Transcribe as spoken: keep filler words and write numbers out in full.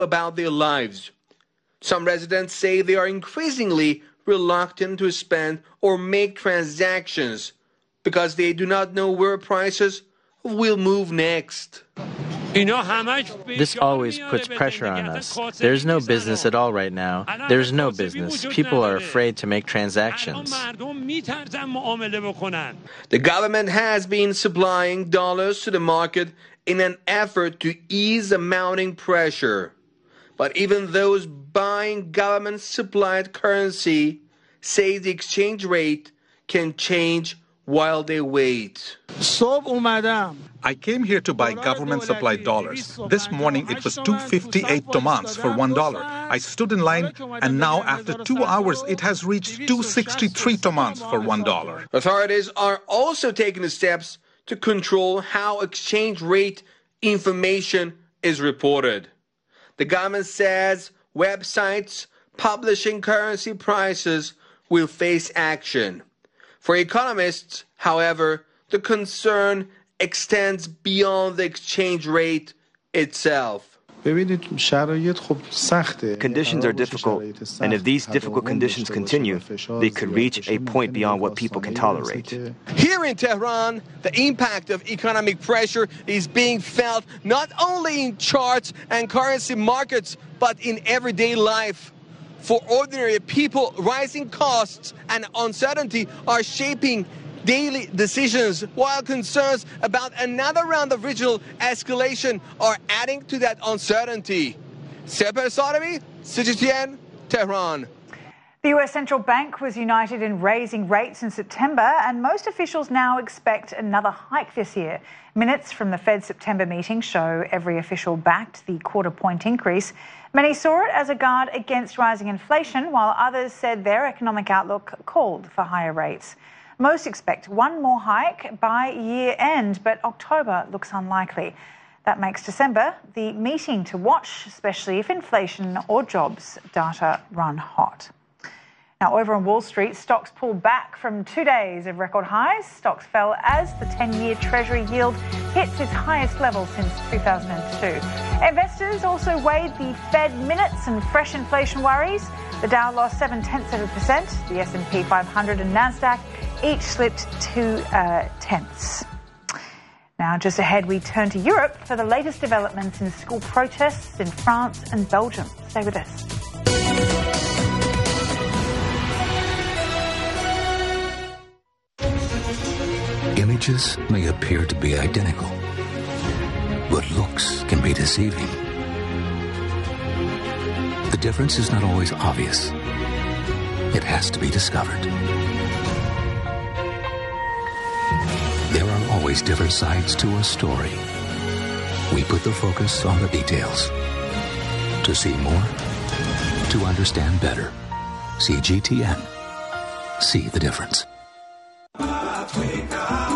about their lives. Some residents say they are increasingly reluctant to spend or make transactions because they do not know where prices will move next. This always puts pressure on us. There's no business at all right now. There's no business. People are afraid to make transactions. The government has been supplying dollars to the market in an effort to ease the mounting pressure. But even those buying government-supplied currency say the exchange rate can change while they wait. I came here to buy government-supplied dollars. This morning it was two fifty-eight tomans for one dollar. I stood in line, and now after two hours it has reached two sixty-three tomans for one dollar. Authorities are also taking steps to control how exchange rate information is reported. The government says websites publishing currency prices will face action. For economists, however, the concern extends beyond the exchange rate itself. Conditions are difficult, and if these difficult conditions continue, they could reach a point beyond what people can tolerate. Here in Tehran, the impact of economic pressure is being felt not only in charts and currency markets, but in everyday life. For ordinary people, rising costs and uncertainty are shaping daily decisions, while concerns about another round of regional escalation are adding to that uncertainty. Seper Sadami, C G T N, Tehran. The U S Central Bank was united in raising rates in September, and most officials now expect another hike this year. Minutes from the Fed's September meeting show every official backed the quarter-point increase. Many saw it as a guard against rising inflation, while others said their economic outlook called for higher rates. Most expect one more hike by year end, but October looks unlikely. That makes December the meeting to watch, especially if inflation or jobs data run hot. Now, over on Wall Street, stocks pulled back from two days of record highs. Stocks fell as the ten-year Treasury yield hits its highest level since two thousand two. Investors also weighed the Fed minutes and fresh inflation worries. The Dow lost seven-tenths of a percent. The S and P five hundred and NASDAQ each slipped two uh, tenths. Now, just ahead, we turn to Europe for the latest developments in school protests in France and Belgium. Stay with us. Images may appear to be identical, but looks can be deceiving. The difference is not always obvious. It has to be discovered. There are always different sides to a story. We put the focus on the details. To see more, to understand better. C G T N. See the difference. Africa.